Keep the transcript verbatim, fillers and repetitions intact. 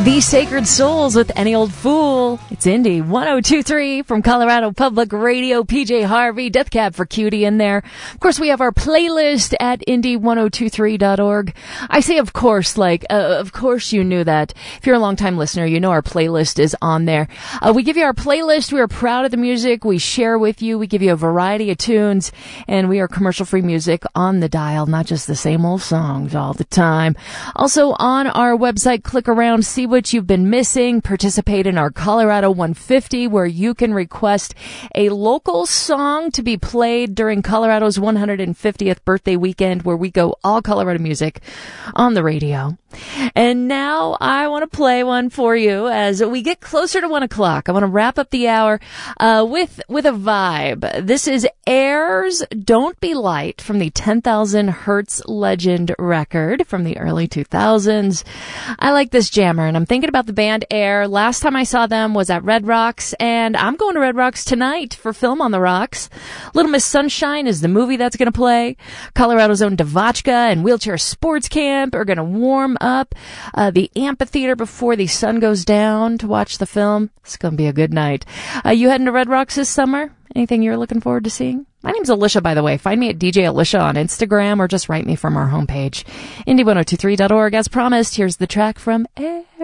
The Sacred Souls with Any Old Fool. It's Indy one oh two point three from Colorado Public Radio. P J Harvey, Death Cab for Cutie in there. Of course, we have our playlist at indy ten twenty-three dot org. I say, of course, like, uh, of course you knew that. If you're a longtime listener, you know our playlist is on there. Uh, we give you our playlist. We are proud of the music we share with you. We give you a variety of tunes, and we are commercial-free music on the dial, not just the same old songs all the time. Also, on our website, click around, see what you've been missing, participate in our Colorado one fifty, where you can request a local song to be played during Colorado's one hundred fiftieth birthday weekend, where we go all Colorado music on the radio. And now I want to play one for you as we get closer to one o'clock. I want to wrap up the hour uh, with with a vibe. This is Air's Don't Be Light from the ten thousand Hertz Legend record from the early two thousands. I like this jammer, and I'm thinking about the band Air. Last time I saw them was at Red Rocks, and I'm going to Red Rocks tonight for Film on the Rocks. Little Miss Sunshine is the movie that's going to play. Colorado's own Devotchka and Wheelchair Sports Camp are going to warm up uh, the amphitheater before the sun goes down to watch the film. It's going to be a good night. Uh, you heading to Red Rocks this summer? Anything you're looking forward to seeing? My name's Alicia, by the way. Find me at D J Alicia on Instagram, or just write me from our homepage, indy ten twenty-three dot org. As promised, here's the track from Air.